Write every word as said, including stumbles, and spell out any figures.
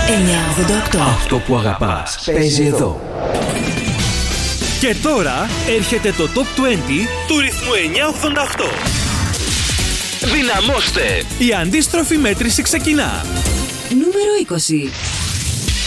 εννιά ογδόντα οκτώ. Αυτό που αγαπάς παίζει εδώ. Και τώρα έρχεται το Top είκοσι του ρυθμού εννιά ογδόντα οκτώ. Δυναμώστε! Η αντίστροφη μέτρηση ξεκινά. Νούμερο είκοσι.